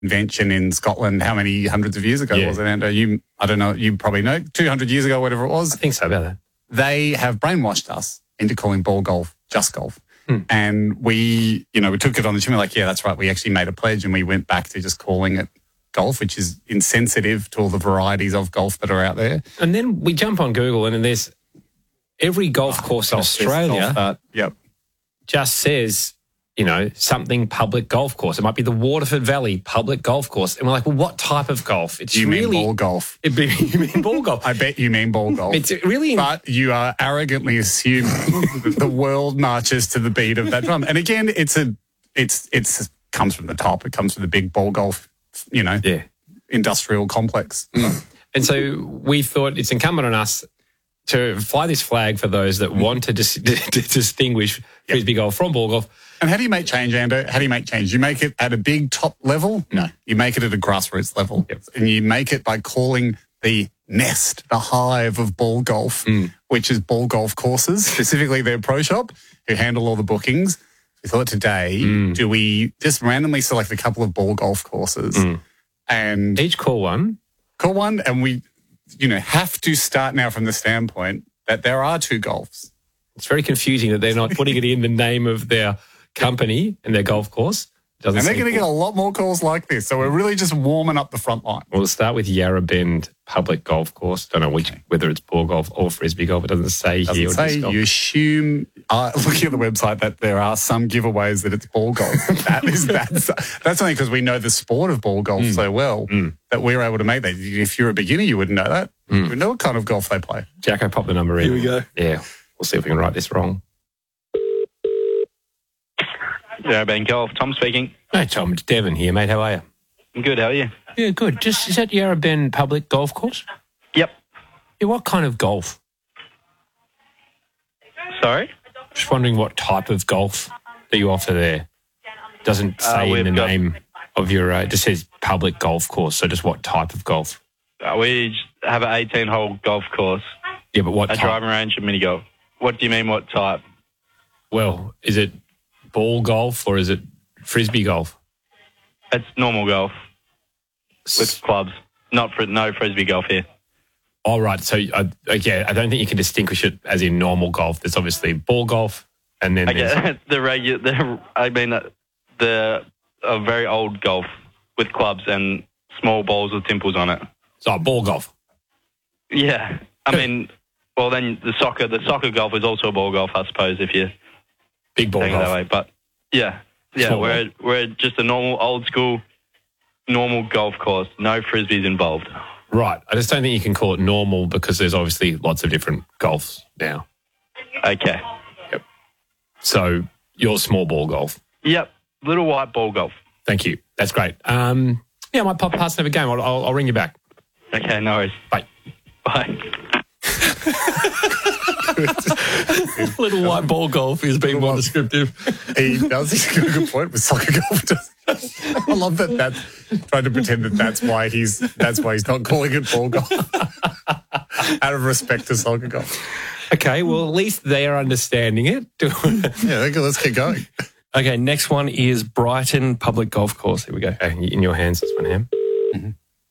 invention in Scotland how many hundreds of years ago was it, Ando? I don't know, you probably know, 200 years ago, whatever it was. I think so, about that. They have brainwashed us into calling ball golf just golf. And we took it on the chin. We're like, yeah, that's right. We actually made a pledge and we went back to just calling it golf, which is insensitive to all the varieties of golf that are out there. And then we jump on Google and then there's every golf course in Australia just says, something public golf course. It might be the Waterford Valley public golf course. And we're like, well, what type of golf? You mean ball golf? You mean ball golf? I bet you mean ball golf. It's really... But you are arrogantly assuming that the world marches to the beat of that drum. And again, it comes from the top. It comes from the big ball golf, industrial complex. And so we thought it's incumbent on us to fly this flag for those that want to distinguish Frisbee golf from ball golf. And how do you make change, Ando? How do you make change? You make it at a big top level? No. You make it at a grassroots level. Yep. And you make it by calling the nest, the hive of ball golf, which is ball golf courses, specifically their pro shop, who handle all the bookings. We thought today, do we just randomly select a couple of ball golf courses and... Each call one. Call one, and we, have to start now from the standpoint that there are two golfs. It's very confusing that they're not putting it in the name of their company and their golf course. And they're going to get a lot more calls like this. So we're really just warming up the front line. We'll start with Yarra Bend Public Golf Course. Don't know whether it's ball golf or Frisbee golf. It doesn't say here. Doesn't say. You assume, looking at the website, that there are some giveaways that it's ball golf. That's only because we know the sport of ball golf so well that we're able to make that. If you're a beginner, you wouldn't know that. You would know what kind of golf they play. Jacko, pop the number in. Here we go. Yeah. We'll see if we can write this wrong. Yarra Bend Golf, Tom speaking. Hey, Tom, it's Devon here, mate. How are you? I'm good, how are you? Yeah, good. Is that Yarra Bend Public Golf Course? Yep. Yeah, what kind of golf? Sorry? Just wondering what type of golf that you offer there. Doesn't say in the name of your... it just says public golf course, so just what type of golf? We have an 18-hole golf course. Yeah, but what type? A driving range and mini golf. What do you mean, what type? Well, is it ball golf or is it Frisbee golf? It's normal golf with clubs. No Frisbee golf here. All right. So, I don't think you can distinguish it as in normal golf. There's obviously ball golf and then there's... the very old golf with clubs and small balls with dimples on it. So, ball golf? Yeah. Then the soccer golf is also a ball golf, I suppose, if you... Big ball golf. That way. But, we're just a normal, old school, normal golf course. No Frisbees involved. Right. I just don't think you can call it normal because there's obviously lots of different golfs now. Okay. Yep. So, you're small ball golf? Yep. Little white ball golf. Thank you. That's great. I might pop past another game. I'll ring you back. Okay, no worries. Bye. Bye. Little white ball golf is being more descriptive. He does. He's got a good point with soccer golf. I love that. That's trying to pretend that's why he's not calling it ball golf out of respect to soccer golf. Okay, well at least they are understanding it. Let's keep going. Okay, next one is Brighton Public Golf Course. Here we go. Okay, in your hands, this one, Ham. Mm-hmm.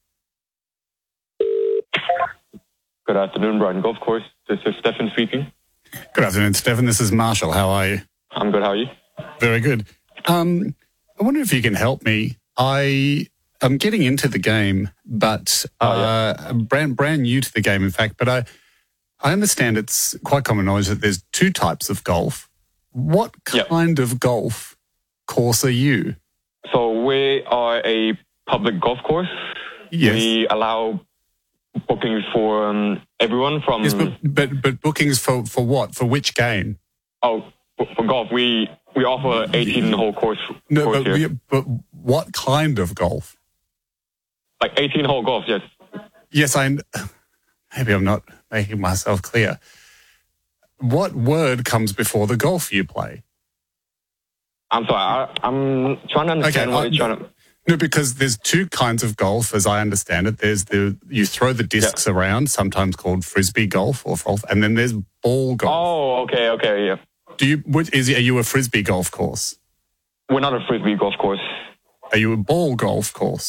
Good afternoon, Brighton Golf Course. This is Stefan speaking. Good afternoon, Stefan. This is Marshall. How are you? I'm good. How are you? Very good. I wonder if you can help me. I am getting into the game, but brand new to the game, in fact. But I understand it's quite common knowledge that there's two types of golf. What kind of golf course are you? So we are a public golf course. Yes. We allow bookings for everyone from... Yes, but bookings for what? For which game? Oh, for golf. We offer 18-hole course here. But what kind of golf? Like 18-hole golf, yes. Yes, maybe I'm not making myself clear. What word comes before the golf you play? I'm sorry. I'm trying to understand what you're trying to... No, because there's two kinds of golf, as I understand it. There's you throw the discs around, sometimes called Frisbee golf or golf, and then there's ball golf. Oh, okay, yeah. Are you a Frisbee golf course? We're not a Frisbee golf course. Are you a ball golf course?